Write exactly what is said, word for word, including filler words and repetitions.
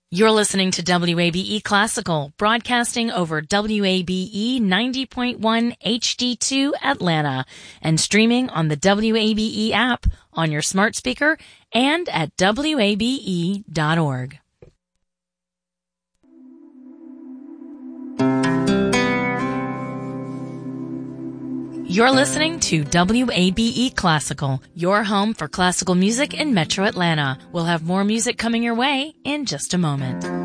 You're listening to W A B E Classical, broadcasting over W A B E ninety point one H D two Atlanta and streaming on the W A B E app on your smart speaker and at W A B E dot org. You're listening to W A B E Classical, your home for classical music in Metro Atlanta. We'll have more music coming your way in just a moment.